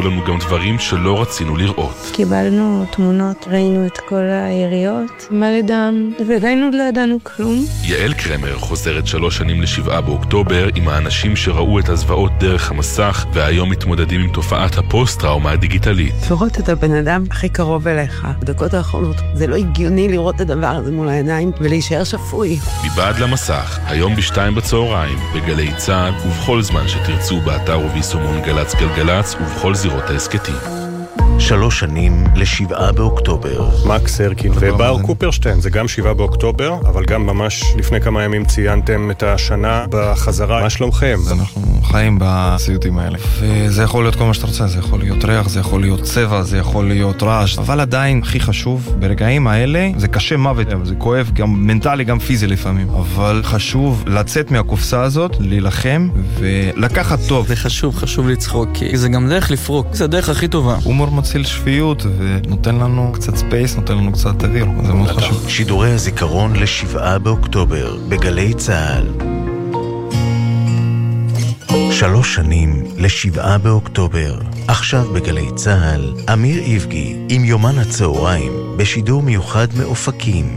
קרו לנו גם דברים שלא רצינו לראות. קיבלנו תמונות, ראינו את כל היריות, מלא דם, וראינו לא ידענו כלום. יעל קרמר חוזרת 3 שנים ל7 באוקטובר עם האנשים שראו את הזוועות דרך המסך, והיום מתמודדים עם תופעת הפוסט-טראומה הדיגיטלית. לראות את הבן אדם הכי קרוב אליך, בדקות האחרונות, זה לא הגיוני לראות את הדבר הזה מול העיניים ולהישאר שפוי. מבעד למסך, היום ב2 בצהריים, בגלי צעד ובכל זמן שתרצו באתר וביישומון גלץ גלגלץ ובכל זירות העסקתים. 3 שנים ל7 באוקטובר. מקס הרקין ובר קופרשטיין, זה גם 7 באוקטובר, אבל גם ממש לפני כמה ימים ציינתם את השנה בחזרה. מה שלומכם? אנחנו חיים בסיוטים האלה, וזה יכול להיות כל מה שאתה רוצה, זה יכול להיות ריח, זה יכול להיות צבע, זה יכול להיות רעש, אבל עדיין הכי חשוב, ברגעים האלה, זה קשה מוות, זה כואב גם מנטלי, גם פיזי לפעמים, אבל חשוב לצאת מהקופסה הזאת, להילחם ולקחת טוב. זה חשוב לצחוק, כי זה גם דרך לפרוק, זה הדרך הכי טובה. הומור מציל שפיות ונותן לנו קצת ספייס, נותן לנו קצת אוויר, זה מאוד חשוב. שידורי הזיכרון ל7 באוקטובר בגלי צהל. 3 שנים ל7 באוקטובר. עכשיו בגלי צהל, אמיר איבגי עם יומן הצהריים בשידור מיוחד מאופקים.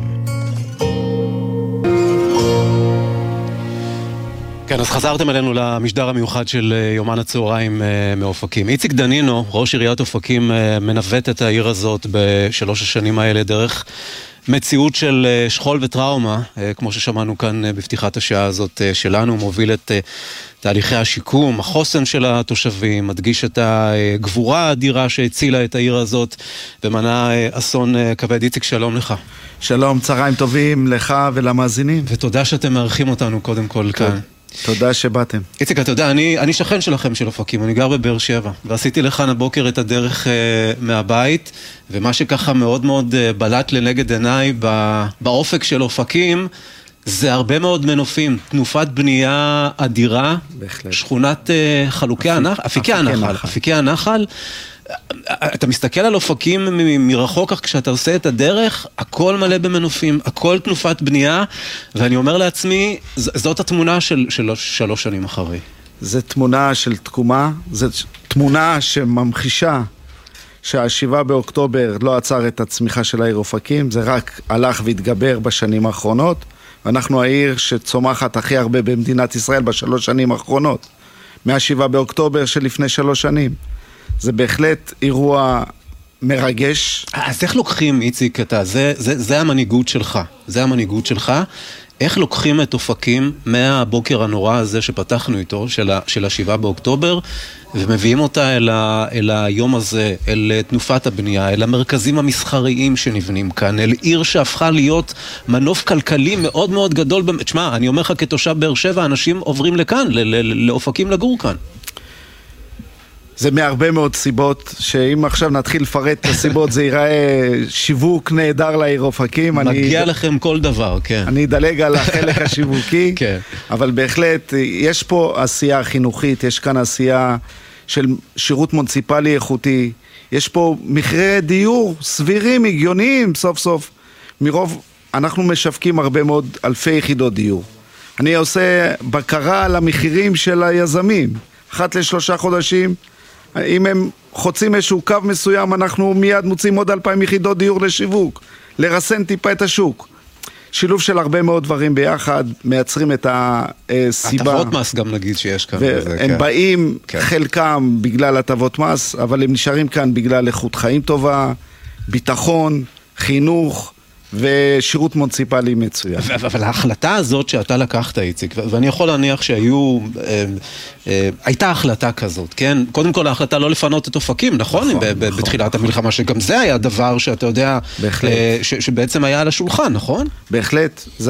כן, אז חזרתם אלינו למשדר המיוחד של יומן הצהריים מאופקים. איציק דנינו, ראש עיריית אופקים, מנווט את העיר הזאת ב3 השנים האלה דרך מציאות של שכול וטראומה, כמו ששמענו כאן בפתיחת השעה הזאת שלנו, מוביל את תהליכי השיקום, החוסן של התושבים, מדגיש את הגבורה האדירה שהצילה את העיר הזאת ומנע אסון כבד. איציק, שלום לך. שלום, צהריים טובים לך ולמאזינים. ותודה שאתם מארחים אותנו קודם כל כאן. תודה שבאתם. איציק, אתה יודע, אני שכן שלכם של אופקים, אני גר בבאר שבע, ועשיתי לכאן הבוקר את הדרך מהבית, ומה שככה מאוד מאוד בלט לנגד עיניי באופק של אופקים, זה הרבה מאוד מנופים, תנופת בנייה אדירה, בהחלט. שכונת חלוקי הנחל, אפיקי הנחל, אתה מסתכל על אופקים מרחוק כך כשאתה עושה את הדרך, הכל מלא במנופים, הכל תנופת בנייה, ואני אומר לעצמי, זאת התמונה של 3 שנים אחרי. זה תמונה של תקומה, זה תמונה שממחישה שה7 באוקטובר לא עצר את הצמיחה של העיר אופקים, זה רק הלך והתגבר בשנים האחרונות, ואנחנו העיר שצומחת הכי הרבה במדינת ישראל ב3 שנים האחרונות, מה7 באוקטובר שלפני 3 שנים. זה בהחלט אירוע מרגש. אז איך לוקחים, איציק, זה המנהיגות שלך, איך לוקחים את אופקים מהבוקר הנורא הזה שפתחנו איתו, של 7 באוקטובר, ומביאים אותה אל היום הזה, אל תנופת הבנייה, אל המרכזים המסחריים שנבנים כאן, אל עיר שהפכה להיות מנוף כלכלי מאוד מאוד גדול. תשמע, אני אומר לך כתושב באר שבע, אנשים עוברים לכאן, לאופקים לגור כאן. זה מהרבה מאוד סיבות, שאם עכשיו נתחיל לפרט את הסיבות, זה ייראה שיווק נהדר לעיר אופקים. מגיע לכם כל דבר, כן. אני אדלג על החלק השיווקי, כן. אבל בהחלט יש פה עשייה חינוכית, יש כאן עשייה של שירות מוניציפלי איכותי, יש פה מחירי דיור סבירים, הגיוניים, סוף סוף. מרוב, אנחנו משווקים הרבה מאוד אלפי יחידות דיור. אני עושה בקרה על המחירים של היזמים. 1 ל3 חודשים, אם הם חוצים איזשהו קו מסוים, אנחנו מיד מוצאים עוד 2,000 יחידות דיור לשיווק, לרסן טיפה את השוק. שילוב של הרבה מאוד דברים ביחד, מייצרים את הסיבה. הטבות מס גם נגיד שיש כאן. והם באים, חלקם בגלל הטבות מס, אבל הם נשארים כאן בגלל איכות חיים טובה, ביטחון, חינוך, ושירות מוניציפלי מצוין. אבל ההחלטה הזאת שאתה לקחת, איציק, ואני יכול להניח הייתה החלטה כזאת, כן? קודם כל ההחלטה לא לפנות את אופקים, נכון? בתחילת המלחמה, שגם זה היה דבר שאתה יודע, שבעצם היה על השולחן, נכון? בהחלט, זה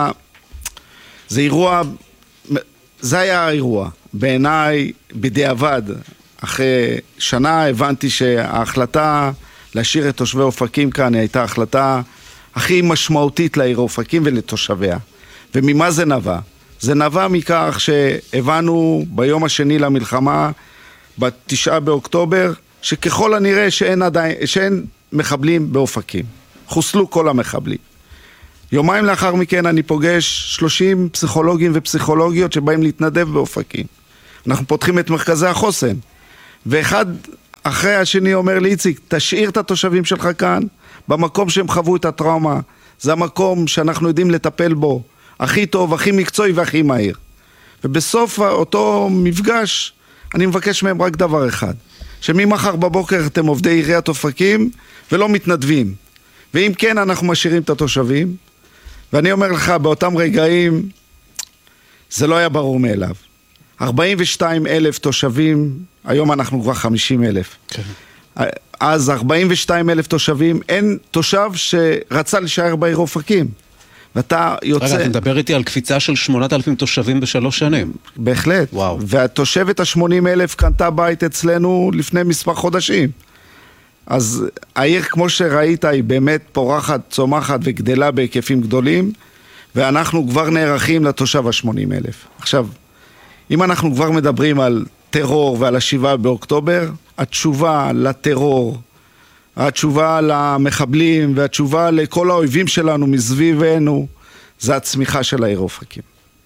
היה האירוע. בעיניי, בדיעבד, אחרי שנה הבנתי שההחלטה להשאיר את תושבי אופקים כאן, הייתה החלטה הכי משמעותית לעיר אופקים ולתושביה. וממה זה נבע? זה נבע מכך שהבנו ביום השני למלחמה, ב9 באוקטובר, שככל הנראה שאין מחבלים באופקים. חוסלו כל המחבלים. יומיים לאחר מכן אני פוגש 30 פסיכולוגים ופסיכולוגיות שבאים להתנדב באופקים. אנחנו פותחים את מרכזי החוסן. ואחד אחרי השני אומר לי, איציק, תשאיר את התושבים שלך כאן, במקום שהם חוו את הטראומה. זה המקום שאנחנו יודעים לטפל בו, הכי טוב, הכי מקצועי והכי מהיר. ובסוף אותו מפגש, אני מבקש מהם רק דבר אחד, שממחר בבוקר אתם עובדי עיריית אופקים ולא מתנדבים. ואם כן, אנחנו משאירים את התושבים, ואני אומר לך, באותם רגעים, זה לא היה ברור מאליו. 42,000 תושבים, היום אנחנו כבר 50,000. כן. אז 42,000 תושבים, אין תושב שרצה להישאר בעיר אופקים. ואתה יוצא... רגע, אתה מדבר איתי על קפיצה של 8,000 תושבים ב3 שנים. בהחלט. וואו. והתושבת ה-80,000 קנתה בית אצלנו לפני מספר חודשים. אז העיר, כמו שראית, היא באמת פורחת, צומחת וגדלה בהיקפים גדולים, ואנחנו כבר נערכים לתושב ה-80,000. עכשיו, אם אנחנו כבר מדברים על טרור ועל 7 באוקטובר, התשובה לטרור, התשובה למחבלים והתשובה לכל האויבים שלנו מסביבנו, זה הצמיחה של העיר אופקים.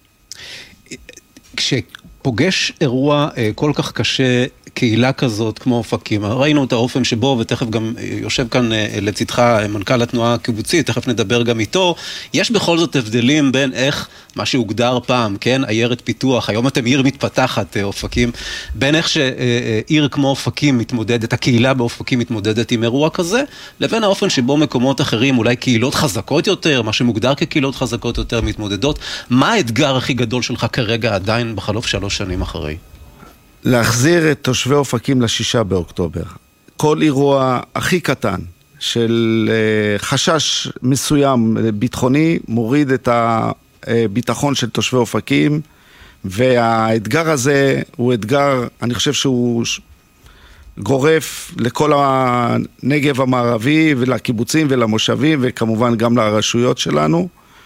כשפוגש אירוע כל כך קשה, קהילה כזאת כמו אופקים, ראינו את האופן שבו, ותכף גם יושב כאן לצדך מנכ"ל התנועה הקיבוצית, תכף נדבר גם איתו, יש בכל זאת הבדלים בין איך מה שהוגדר פעם, כן, עיירת פיתוח, היום אתם עיר מתפתחת אופקים, בין איך שעיר כמו אופקים מתמודדת, הקהילה באופקים מתמודדת עם אירוע כזה, לבין האופן שבו מקומות אחרים, אולי קהילות חזקות יותר, מה שמוגדר כקהילות חזקות יותר מתמודדות, מה האתגר הכי גדול שלך כרגע עדיין בחלוף 3 שנים אחרי? להחזיר את תושבי אופקים ל6 באוקטובר. כל אירוע הכי קטן של חשש מסוים ביטחוני מוריד את הביטחון של תושבי אופקים, והאתגר הזה הוא אתגר, אני חושב שהוא גורף לכל הנגב המערבי ולקיבוצים ולמושבים וכמובן גם לרשויות שלנו.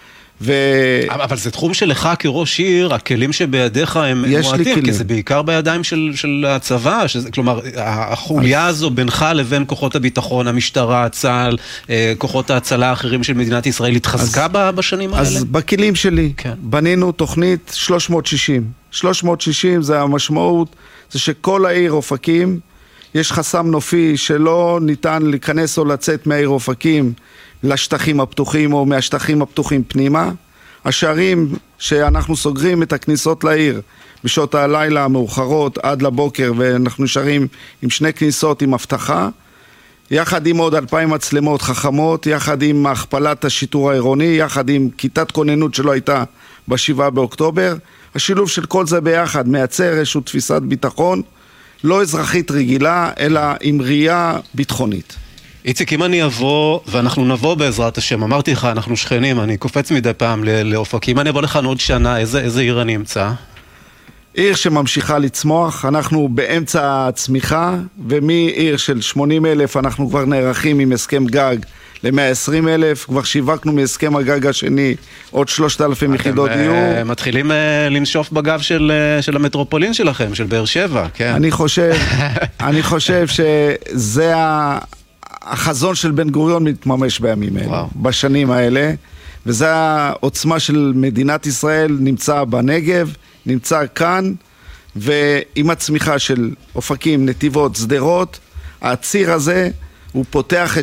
אבל זה תחום שלך כראש עיר, הכלים שבידיך הם מועטים, כי זה בעיקר בידיים של הצבא, כלומר, החוליה הזו בינך לבין כוחות הביטחון, המשטרה, צה"ל, כוחות ההצלה האחרים של מדינת ישראל, התחזקה בשנים האלה? אז בכלים שלי, בנינו תוכנית 360. 360 זה המשמעות, זה שכל העיר אופקים, יש חסם נופי שלא ניתן להיכנס או לצאת מהעיר אופקים, לשטחים הפתוחים או מהשטחים הפתוחים פנימה. השערים שאנחנו סוגרים את הכניסות לעיר בשעות הלילה המאוחרות עד לבוקר, ואנחנו נשארים עם 2 כניסות עם הבטחה, יחד עם עוד 2,000 מצלמות חכמות, יחד עם הכפלת השיטור העירוני, יחד עם כיתת כוננות שלא הייתה ב7 באוקטובר. השילוב של כל זה ביחד מייצר איזושהי תפיסת ביטחון, לא אזרחית רגילה, אלא עם ראייה ביטחונית. איציק, אם אני אבוא, ואנחנו נבוא בעזרת השם, אמרתי לך, אנחנו שכנים, אני קופץ מדי פעם לאופקים, אני אבוא לכאן עוד שנה, איזה עיר אני אמצא? עיר שממשיכה לצמוח, אנחנו באמצע הצמיחה, ומעיר של 80,000 אנחנו כבר נערכים עם הסכם גג ל-120,000, כבר שיווקנו מהסכם הגג השני עוד 3,000 יחידות דיור. אתם מתחילים לנשוף בגב של המטרופולין שלכם, של באר שבע, כן. אני חושב שזה החזון של בן גוריון מתממש בימים האלה, בשנים האלה, וזה העוצמה של מדינת ישראל, נמצא בנגב, נמצא כאן, ועם הצמיחה של אופקים, נתיבות, שדרות, הציר הזה הוא פותח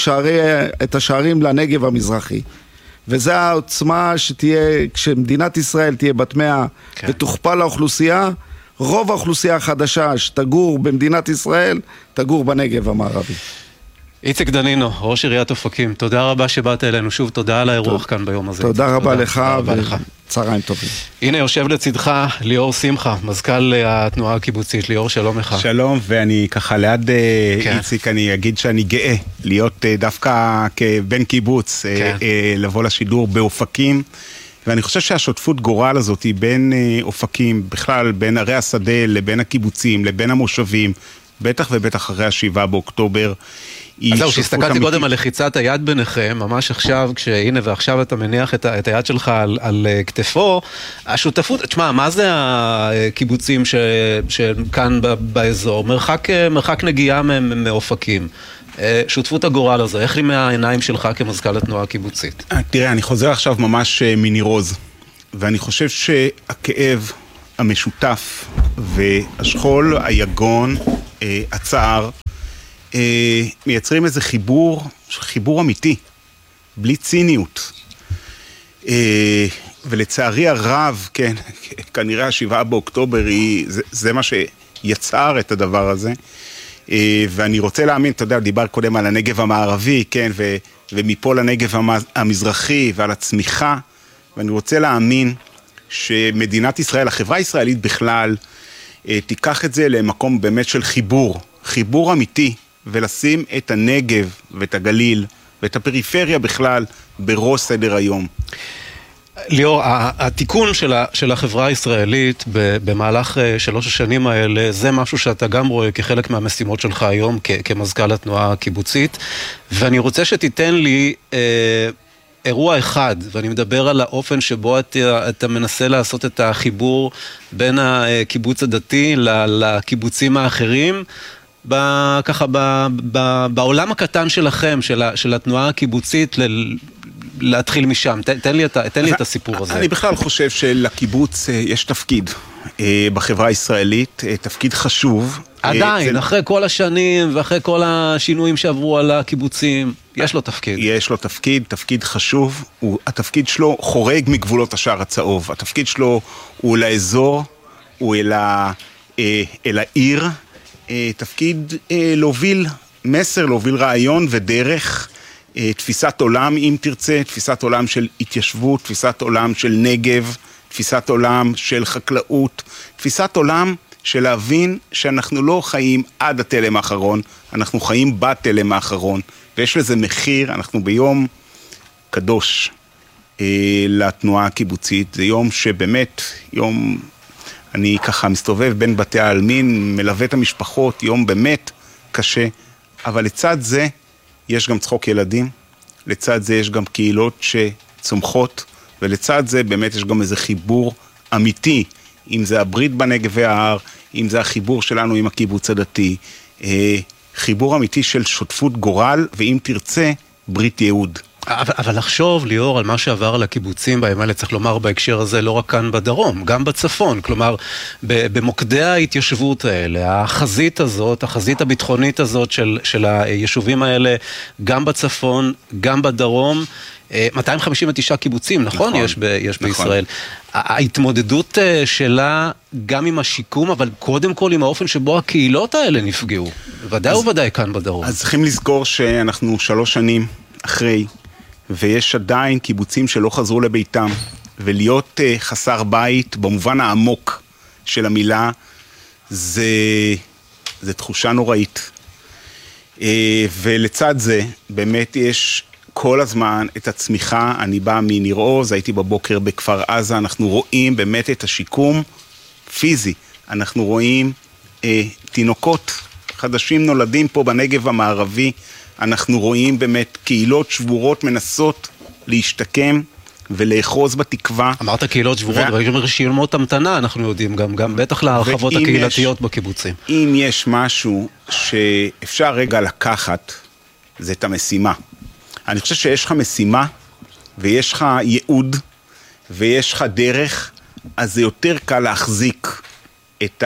את השערים לנגב המזרחי. וזה העוצמה שתהיה, כשמדינת ישראל תהיה בת 100 ותוכפל האוכלוסייה, רוב האוכלוסייה החדשה שתגור במדינת ישראל, תגור בנגב המערבי. איציק דנינו, ראש עיריית אופקים, תודה רבה שבאת אלינו, שוב תודה על האירוח כאן ביום הזה. תודה רבה לך וצהריים טובים. הנה יושב לצדך ליאור שמחה, מזכ"ל התנועה הקיבוצית. ליאור, שלום לך. שלום, ואני ככה ליד איציק, אני אגיד שאני גאה להיות דווקא כבן קיבוץ, לבוא לשידור באופקים, ואני חושב שהשותפות גורל הזאת היא בין אופקים, בכלל בין ערי השדה לבין הקיבוצים, לבין המושבים, בטח ובטח אחרי 7 באוקטובר. אז זהו, שהסתכלתי קודם על לחיצת היד ביניכם, ממש עכשיו, כשהנה ועכשיו אתה מניח את היד שלך על כתפו, השותפות, תשמע, מה זה הקיבוצים שכאן באזור? מרחק נגיעה מאופקים. שותפות הגורל הזה, איך היא מהעיניים שלך כמזכ"ל התנועה הקיבוצית? תראה, אני חוזר עכשיו ממש מניר עוז, ואני חושב שהכאב המשותף והשכול, היגון, הצער, מייצרים איזה חיבור אמיתי, בלי ציניות. ולצערי הרב, כן, כנראה 7 באוקטובר זה מה שיצר את הדבר הזה. ואני רוצה להאמין, אתה יודע, דיבר קודם על הנגב המערבי, כן, ומפה לנגב המזרחי ועל הצמיחה, ואני רוצה להאמין שמדינת ישראל, החברה הישראלית בכלל, תיקח את זה למקום באמת של חיבור אמיתי, ולשים את הנגב ואת הגליל ואת הפריפריה בכלל בראש סדר היום. ליאור, התיקון של החברה הישראלית במהלך 3 השנים האלה, זה משהו שאתה גם רואה כחלק מהמשימות שלך היום כמזכ"ל התנועה הקיבוצית, ואני רוצה שתיתן לי אירוע אחד, ואני מדבר על האופן שבו אתה מנסה לעשות את החיבור בין הקיבוץ הדתי לקיבוצים האחרים, ככה בעולם הקטן שלכם, של התנועה הקיבוצית, להתחיל משם. תן לי את הסיפור הזה. אני בכלל חושב שלקיבוץ יש תפקיד בחברה הישראלית, תפקיד חשוב. עדיין, אחרי כל השנים ואחרי כל השינויים שעברו על הקיבוצים, יש לו תפקיד. יש לו תפקיד חשוב. התפקיד שלו חורג מגבולות השער הצהוב. התפקיד שלו הוא לאזור, הוא אל העיר. תפקיד להוביל מסר, להוביל רעיון ודרך, תפיסת עולם, אם תרצה, תפיסת עולם של התיישבות, תפיסת עולם של נגב, תפיסת עולם של חקלאות, תפיסת עולם של להבין שאנחנו לא חיים עד התלם האחרון, אנחנו חיים בתלם האחרון, ויש לזה מחיר. אנחנו ביום קדוש לתנועה הקיבוצית, זה יום שבאמת, אני ככה מסתובב בין בתי העלמין, מלווה את המשפחות, יום באמת קשה, אבל לצד זה יש גם צחוק ילדים, לצד זה יש גם קהילות שצומחות, ולצד זה באמת יש גם איזה חיבור אמיתי, אם זה הברית בנגב וההר, אם זה החיבור שלנו עם הקיבוץ הדתי, חיבור אמיתי של שותפות גורל, ואם תרצה, ברית יהוד. אבל לחשוב, ליאור, על מה שעבר על הקיבוצים בימים האלה, צריך לומר בהקשר הזה, לא רק כאן בדרום, גם בצפון. כלומר, במוקדי ההתיישבות האלה, החזית הזאת, החזית הביטחונית הזאת של היישובים האלה, גם בצפון, גם בדרום, 259 קיבוצים, נכון? יש בישראל. ההתמודדות שלה גם עם השיקום, אבל קודם כל עם האופן שבו הקהילות האלה נפגעו. ודאי וודאי כאן בדרום. אז צריכים לזכור שאנחנו 3 שנים אחרי, ויש עדיין קיבוצים שלא חזרו לביתם, ולהיות חסר בית במובן העמוק של המילה, זה תחושה נוראית. ולצד זה, באמת יש כל הזמן את הצמיחה. אני בא מניר עוז, הייתי בבוקר בכפר עזה, אנחנו רואים באמת את השיקום פיזי. אנחנו רואים תינוקות חדשים נולדים פה בנגב המערבי, אנחנו רואים באמת קהילות שבורות מנסות להשתקם ולאחוז בתקווה. אמרת קהילות שבורות, וגם רשימות המתנה, אנחנו יודעים, גם בטח להרחבות הקהילתיות בקיבוצים. אם יש משהו שאפשר רגע לקחת, זה את המשימה. אני חושב שיש לך משימה, ויש לך ייעוד, ויש לך דרך, אז זה יותר קל להחזיק את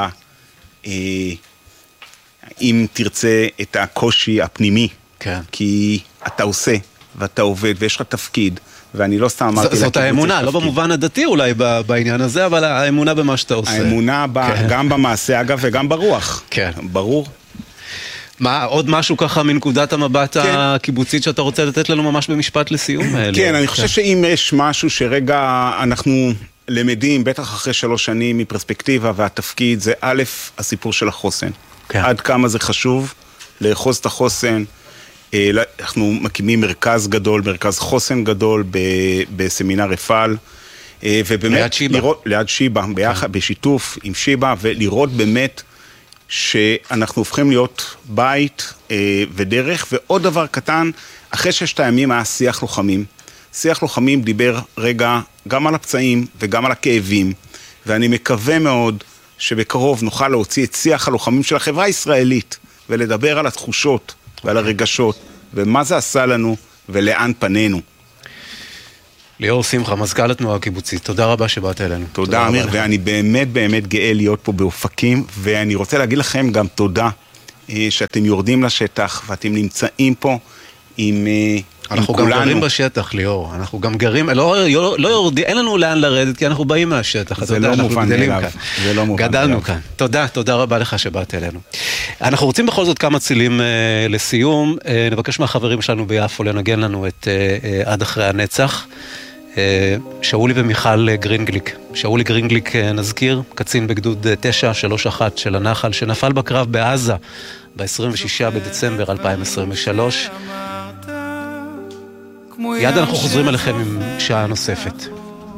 אם תרצה את הקושי הפנימי, כן. כי אתה עושה ואתה עובד ויש לך תפקיד, ואני לא סתם אמרתי... זאת האמונה, לא במובן הדתי אולי בעניין הזה, אבל האמונה במה שאתה עושה. האמונה גם במעשה אגב וגם ברוח. כן. ברור. מה, עוד משהו ככה מנקודת המבט הקיבוצית שאתה רוצה לתת לנו ממש במשפט לסיום? כן, אני חושב שאם יש משהו שרגע אנחנו למדים, בטח אחרי 3 שנים מפרספקטיבה והתפקיד, זה א', הסיפור של החוסן. עד כמה זה חשוב לאחוז את החוסן. אנחנו מקימים מרכז גדול, מרכז חוסן גדול בסמינר אפעל, ובאמת ליד שיבה, ביחד, בשיתוף עם שיבה, ולראות באמת שאנחנו הופכים להיות בית ודרך. ועוד דבר קטן, אחרי 6 הימים היה שיח לוחמים. שיח לוחמים דיבר רגע גם על הפצעים וגם על הכאבים, ואני מקווה מאוד שבקרוב נוכל להוציא את שיח הלוחמים של החברה הישראלית, ולדבר על התחושות ועל הרגשות, ומה זה עשה לנו ולאן פנינו. ליאור שמחה, מזכ"ל התנועה הקיבוצית, תודה רבה שבאת אלינו. תודה אמיר, ואני באמת באמת גאה להיות פה באופקים, ואני רוצה להגיד לכם גם תודה שאתם יורדים לשטח ואתם נמצאים פה עם אנחנו גם גרים בשטח, ליאור. אנחנו גם גרים, לא יורדים, אין לנו לאן לרדת, כי אנחנו באים מהשטח. זה לא מובן מאליו. זה לא מובן מאליו. גדלנו כאן. תודה רבה לך שבאת אלינו. אנחנו רוצים בכל זאת כמה צילים לסיום. נבקש מהחברים שלנו ביפו לנגן לנו את עד אחרי הנצח. שאולי ומיכל גרינגליק. שאולי גרינגליק, נזכיר, קצין בגדוד 931 של הנחל, שנפל בקרב בעזה ב-26 בדצמבר 2023. יד אנחנו חוזרים אליכם עם שעה נוספת.